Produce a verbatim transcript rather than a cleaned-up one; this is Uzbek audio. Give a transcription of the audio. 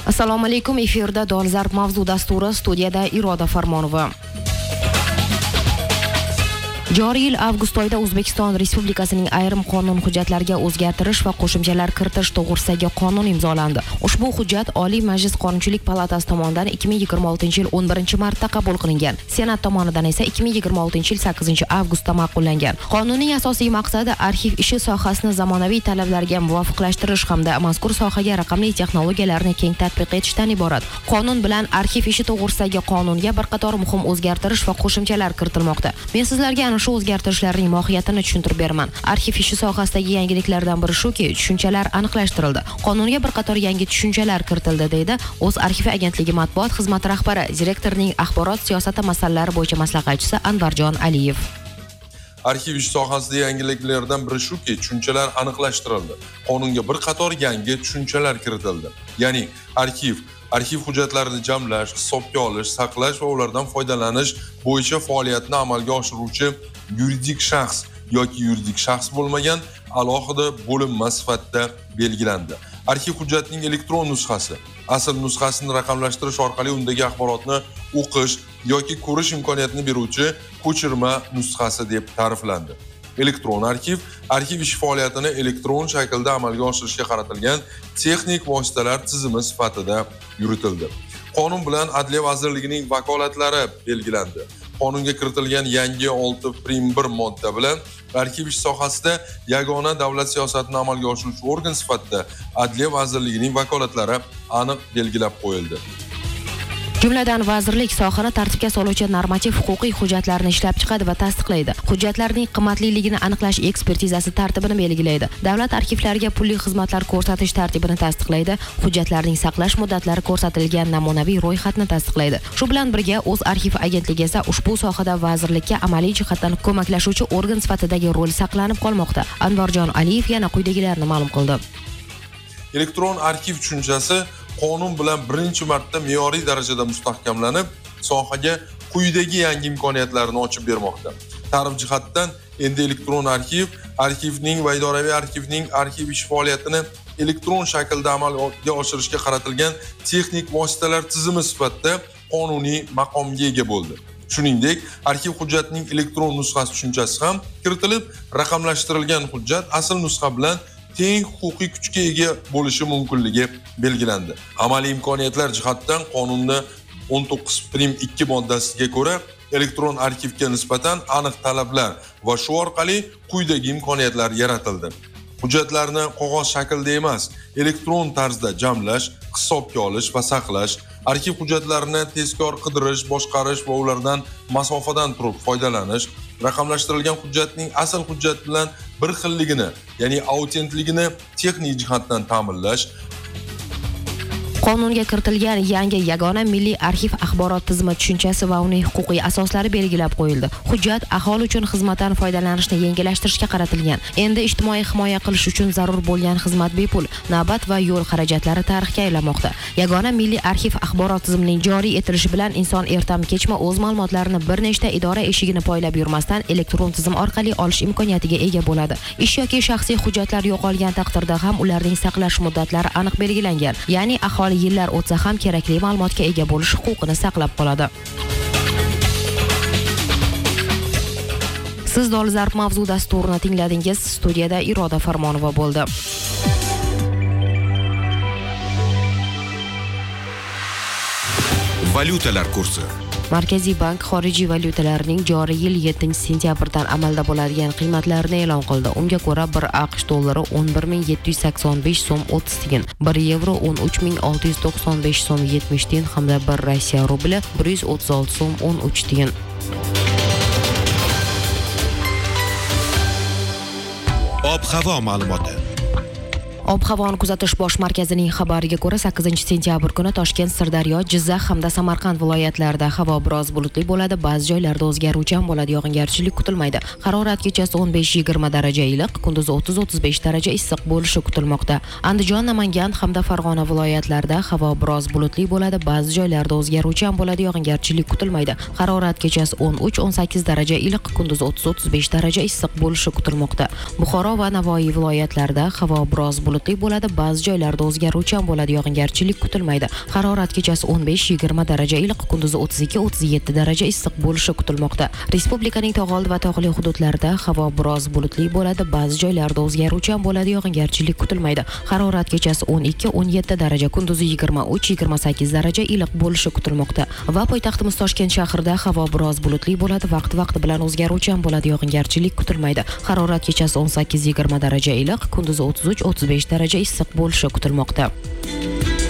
Assalomu alaykum, efirda Dolzarb mavzu dasturi, studiyada Iroda Farmonova. Joriy yil avgust oyida O'zbekiston Respublikasining ayrim qonun hujjatlariga o'zgartirish va qo'shimchalar kiritish to'g'risidagi qonun imzolandi. Ushbu hujjat Oliy Majlis Qonunchilik palatasi tomonidan ikki ming yigirma oltinchi yil o'n birinchi martda qabul qilingan. Senat tomonidan esa ikki ming yigirma oltinchi yil sakkizinchi avgustda ma'qullangan. Qonunning asosiy maqsadi arxiv ishi sohasini zamonaviy talablarga muvofiqlashtirish hamda mazkur sohaga raqamli texnologiyalarni keng tatbiq etishdan iborat. Qonun bilan arxiv ishi to'g'risidagi qonunga bir qator muhim o'zgartirish va qo'shimchalar kiritilmoqda. Men sizlarga ana shu o'zgartirishlarning mohiyatini tushuntirib beraman. Arxiv ishi sohasidagi yangiliklardan biri shuki, tushunchalar aniqlashtirildi. Qonunga bir qator yangi tushunchalar kiritildi, deydi O'z arxivi agentligi matbuot xizmati rahbari, direktorning axborot siyosati masalalari bo'yicha maslahatchisi Anvarjon Aliyev. Arxiv ish sohasida yangiliklardan biri shuki, tushunchalar aniqlashtirildi. Qonunga bir qator yangi tushunchalar kiritildi. Ya'ni arxiv arxiv hujjatlarini jamlash, hisobga olish, saqlash va ulardan foydalanish bo'yicha faoliyatni amalga oshiruvchi yuridik shaxs yoki yuridik shaxs bo'lmagan alohida bo'linma sifatida belgilandi. Arxiv hujjatining elektron nusxasi asl nusxasini raqamlashtirish orqali undagi axborotni o'qish yoki ko'rish imkoniyatini beruvchi ko'chirma nusxasi deb ta'riflandi. Elektron arxiv arxiv ish faoliyatini elektron shaklda amalga oshirishga qaratilgan texnik vositalar tizimi sifatida yuritildi. Qonun bilan Adliya vazirligining vakolatlari belgilandi. Qonunga kiritilgan yangi olti prim bir modda bilan arxiv ish sohasida yagona davlat siyosatini amalga oshiruvchi organ sifatida Adliya vazirligining vakolatlari aniq belgilab qo'yildi. Jumladan, vazirlik sohani tartibga soluvchi normativ huquqiy hujjatlarni ishlab chiqadi va tasdiqlaydi. Hujjatlarning qimmatliligini aniqlash ekspertizasi tartibini belgilaydi. Davlat arxivlariga pulli xizmatlar ko'rsatish tartibini tasdiqlaydi. Hujjatlarning saqlash muddatlari ko'rsatilgan namunaviy ro'yxatni tasdiqlaydi. Shu bilan birga O'z arxivi agentligi esa ushbu sohada vazirlikka amaliy jihatdan ko'maklashuvchi organ sifatidagi rol saqlanib qolmoqda. Anvarjon Aliyev yana quyidagilarni ma'lum qildi. Elektron arxiv tushunchasi qonun bilan birinchi marta me'yoriy darajada mustahkamlanib, sohaga quyidagi yangi imkoniyatlarni ochib bermoqda. Ta'rif jihatdan endi elektron arxiv, arxivning va idoraviy arxivning arxiv ish faoliyatini elektron shaklda amalga oshirishga qaratilgan texnik vositalar tizimi sifatida qonuniy maqomga ega bo'ldi. Shuningdek, arxiv hujjatining elektron nusxasi tushunchasi ham kiritilib, raqamlashtirilgan hujjat asl nusxa bilan teng huquqiy kuchga ega bo'lishi mumkinligi belgilandi. Amaliy imkoniyatlar jihatdan qonunning o'n to'qqiz prim ikki moddasiga ko'ra elektron arxivga nisbatan aniq talablar va shu orqali quyidagi imkoniyatlar yaratildi. Hujjatlarni qog'oz shaklda emas, elektron tarzda jamlash, hisobga olish va saqlash, arxiv hujjatlarini tezkor qidirish, boshqarish va ulardan masofadan turib foydalanish, raqamlashtirilgan hujjatning asl hujjat bilan bir xilligini, ya'ni autentligini texnik jihatdan ta'minlash. Qonunga kiritilgan yangi yagona milliy arxiv axborot tizimi tushunchasi va uning huquqiy asoslari belgilab qo'yildi. Hujjat aholi uchun xizmatdan foydalanishni yengillashtirishga qaratilgan. Endi ijtimoiy himoya qilish uchun zarur bo'lgan xizmat bepul, navbat va yo'l xarajatlari tarixga aylanmoqda. Yagona milliy arxiv axborot tizimining joriy etilishi bilan inson ertam-kechma o'z ma'lumotlarini bir nechta idora eshigini poylab yurmasdan elektron tizim orqali olish imkoniyatiga ega bo'ladi. Ish yoki shaxsiy hujjatlar yo'qolgan taqdirda ham ularning saqlash muddatlari aniq belgilangan. Ya'ni aholi yillar o'tsa ham kerakli ma'lumotga ega bo'lish huquqini saqlab qoladi. Siz Dolzarb mavzu dasturini tingladingiz. Studiyada Iroda Farmonova bo'ldi. Valyutalar kursi. Markaziy bank xorijiy valyutalarning joriy yil yettinchi sentyabrdan amalda bo'ladigan qiymatlarini e'lon qildi. Unga ko'ra bir AQSh dollari o'n bir ming yetti yuz sakson besh so'm o'ttiz tiyin, bir yevro o'n uch ming olti yuz to'qson besh so'm yetmish tiyin hamda bir Rossiya rubli bir yuz o'ttiz olti so'm o'n uch tiyin. Ob-havo ma'lumoti. Ob-havoni kuzatish bosh markazining xabariga ko'ra sakkizinchi sentyabr kuni Toshkent, Sirdaryo, Jizzax hamda Samarqand viloyatlarida havo biroz bulutli bo'ladi, ba'zi joylarda o'zgaruvchan bo'ladi, yog'ingarchilik kutilmaydi. Harorat kechasi o'n besh yigirma daraja iliq, kunduzi o'ttiz o'ttiz besh daraja issiq bo'lishi kutilmoqda. Andijon, Namangan hamda Farg'ona viloyatlarida havo biroz bulutli bo'ladi, ba'zi joylarda o'zgaruvchan bo'ladi, yog'ingarchilik kutilmaydi. Harorat kechasi o'n uch o'n sakkiz daraja iliq, kunduzi o'ttiz o'ttiz besh daraja issiq bo'lishi kutilmoqda. Buxoro va Navoiy viloyatlarida havo biroz bulutli bulutli bo'ladi, ba'zi joylarda o'zgaruvchan bo'ladi, yog'ingarchilik kutilmaydi. Harorat kechasi o'n besh yigirma daraja iliq, kunduzi o'ttiz ikki o'ttiz yetti daraja issiq bo'lishi kutilmoqda. Respublikaning tog'oldi va tog'li hududlarida havo biroz bulutli bo'ladi, ba'zi joylarda o'zgaruvchan bo'ladi, yog'ingarchilik kutilmaydi. Harorat kechasi o'n ikki o'n yetti daraja, kunduzi yigirma uch yigirma sakkiz daraja iliq bo'lishi kutilmoqda. Va poytaxtimiz Toshkent shahrida havo biroz bulutli bo'ladi, vaqti-vaqti bilan o'zgaruvchan bo'ladi, yog'ingarchilik kutilmaydi. Harorat kechasi o'n sakkiz yigirma daraja iliq, kunduzi o'ttiz uch o'ttiz besh daraja issiq bo'lishi kutilmoqda.